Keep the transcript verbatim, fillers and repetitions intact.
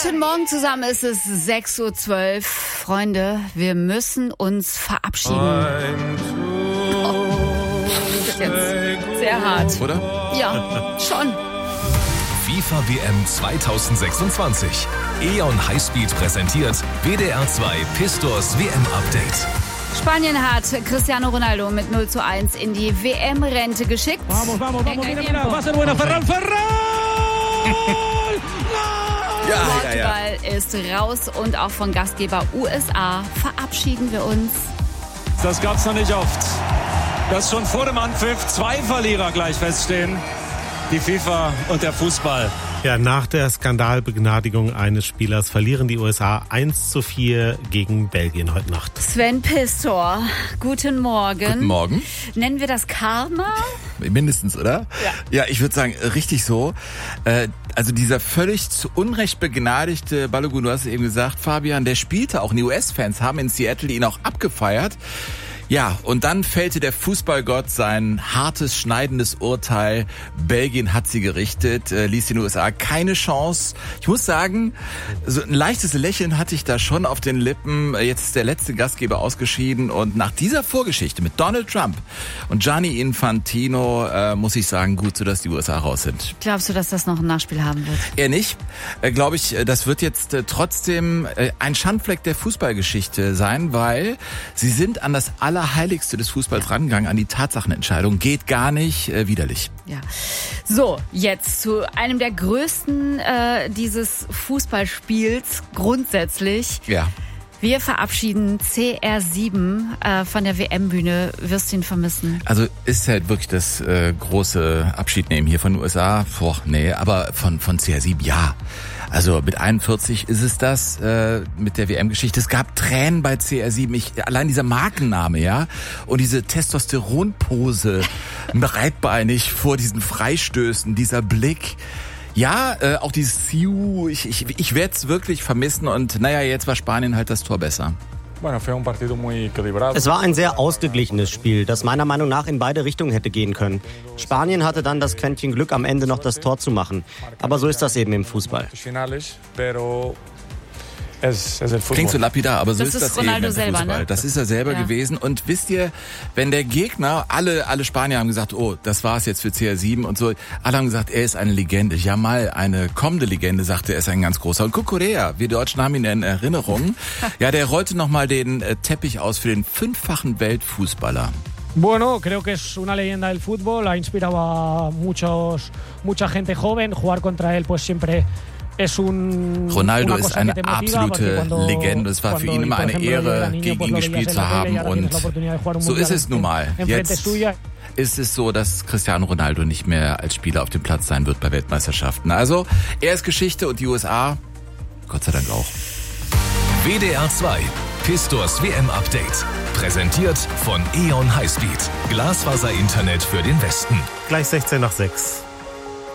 Guten Morgen zusammen, es ist sechs Uhr zwölf. Freunde, wir müssen uns verabschieden. Oh, das ist jetzt sehr hart. Oder? Ja, schon. FIFA W M zwanzig sechsundzwanzig. E O N Highspeed präsentiert W D R zwei Pistors W M-Update. Spanien hat Cristiano Ronaldo mit null zu eins in die W M-Rente geschickt. Vamos, vamos, vamos, mira, mira, va a ser buena, Ferran, Ferran! Ja, Portugal ja, ja. ist raus und auch von Gastgeber U S A verabschieden wir uns. Das gab's noch nicht oft. Dass schon vor dem Anpfiff zwei Verlierer gleich feststehen. Die FIFA und der Fußball. Ja, nach der Skandalbegnadigung eines Spielers verlieren die U S A eins zu vier gegen Belgien heute Nacht. Sven Pistor, guten Morgen. Guten Morgen. Nennen wir das Karma? Mindestens, oder? Ja. Ja, ich würde sagen, richtig so. Äh, also dieser völlig zu Unrecht begnadigte Balogun, du hast es eben gesagt, Fabian, der spielte auch. Und die U S-Fans haben in Seattle ihn auch abgefeiert. Ja, und dann fällte der Fußballgott sein hartes, schneidendes Urteil. Belgien hat sie gerichtet, äh, ließ den U S A keine Chance. Ich muss sagen, so ein leichtes Lächeln hatte ich da schon auf den Lippen. Jetzt ist der letzte Gastgeber ausgeschieden und nach dieser Vorgeschichte mit Donald Trump und Gianni Infantino äh, muss ich sagen, gut, so dass die U S A raus sind. Glaubst du, dass das noch ein Nachspiel haben wird? Eher nicht. Äh, Glaube ich, das wird jetzt äh, trotzdem äh, ein Schandfleck der Fußballgeschichte sein, weil sie sind an das aller Heiligste des Fußballs rangegangen, an die Tatsachenentscheidung. Geht gar nicht, äh, widerlich. Ja. So, jetzt zu einem der größten äh, dieses Fußballspiels grundsätzlich. Ja. Wir verabschieden C R sieben äh, von der W M-Bühne. Wirst du ihn vermissen? Also ist halt wirklich das äh, große Abschiednehmen hier von den U S A. Boah, nee, aber von, von C R sieben, ja. Also mit einundvierzig ist es das äh, mit der W M-Geschichte. Es gab Tränen bei C R sieben. Ich, allein dieser Markenname, ja, und diese Testosteronpose, breitbeinig vor diesen Freistößen, dieser Blick. Ja, äh, auch dieses Siu, ich, ich, ich werde es wirklich vermissen und naja, jetzt war Spanien halt das Tor besser. Es war ein sehr ausgeglichenes Spiel, das meiner Meinung nach in beide Richtungen hätte gehen können. Spanien hatte dann das Quäntchen Glück, am Ende noch das Tor zu machen. Aber so ist das eben im Fußball. Klingt so lapidar, aber so das ist ist das Ronaldo eben im selber, Fußball. ne? Das ist er selber Ja. gewesen. Und wisst ihr, wenn der Gegner, alle alle Spanier haben gesagt, oh, das war's jetzt für C R sieben und so. Alle haben gesagt, er ist eine Legende. Jamal, eine kommende Legende, sagte, er ist ein ganz großer. Und Cucurella, wir Deutschen haben ihn in Erinnerung. Ja, der rollte nochmal den äh, Teppich aus für den fünffachen Weltfußballer. Bueno, creo que es una leyenda del fútbol, ha inspirado a muchos, mucha gente joven, jugar contra él pues siempre es un, Ronaldo una ist cosa eine que te motiva, absolute porque cuando, Legende. Es war für ihn immer por eine ejemplo, yo era Ehre, niño, gegen pues ihn lo gespielt veías zu en la tele haben y ahora und tienes la oportunidad de jugar un so mundial ist es nun mal. enfrente Jetzt suya. ist es so, dass Cristiano Ronaldo nicht mehr als Spieler auf dem Platz sein wird bei Weltmeisterschaften. Also, er ist Geschichte und die U S A, Gott sei Dank auch. W D R zwei Pistors W M-Update. Präsentiert von E O N Highspeed. Glasfaser-Internet für den Westen. Gleich sechzehn nach sechs.